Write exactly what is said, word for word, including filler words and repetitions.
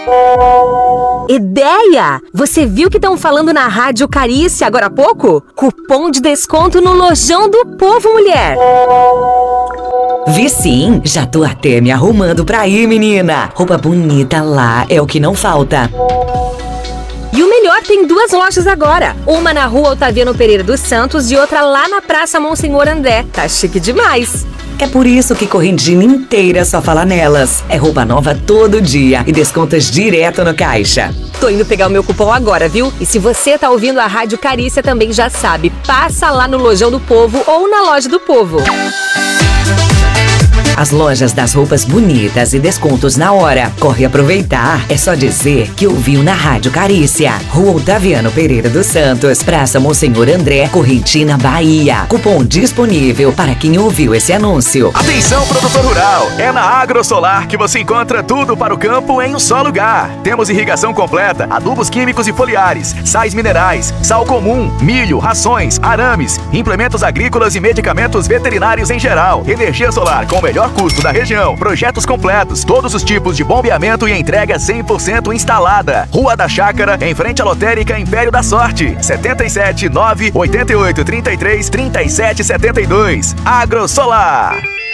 Ideia! Você viu que estão falando na Rádio Carícia agora há pouco? Cupom de desconto no Lojão do Povo, mulher! Vi sim, já tô até me arrumando pra ir, menina. Roupa bonita lá é o que não falta. E o melhor, tem duas lojas agora. Uma na rua Otaviano Pereira dos Santos e outra lá na Praça Monsenhor André. Tá chique demais. É por isso que Correntina inteira só fala nelas. É roupa nova todo dia e descontos direto no caixa. Tô indo pegar o meu cupom agora, viu? E se você tá ouvindo a Rádio Carícia, também já sabe. Passa lá no Lojão do Povo ou na Loja do Povo. As lojas das roupas bonitas e descontos na hora. Corre aproveitar. É só dizer que ouviu na Rádio Carícia. Rua Otaviano Pereira dos Santos, Praça Monsenhor André, Correntina, Bahia. Cupom disponível para quem ouviu esse anúncio. Atenção, produtor rural! É na AgroSolar que você encontra tudo para o campo em um só lugar. Temos irrigação completa, adubos químicos e foliares, sais minerais, sal comum, milho, rações, arames, implementos agrícolas e medicamentos veterinários em geral. Energia solar com o melhor custo da região, projetos completos, todos os tipos de bombeamento e entrega cem por cento instalada. Rua da Chácara, em frente à lotérica Império da Sorte, setenta e sete, nove, oitenta e oito, trinta e três, trinta e sete, setenta e dois. AgroSolar.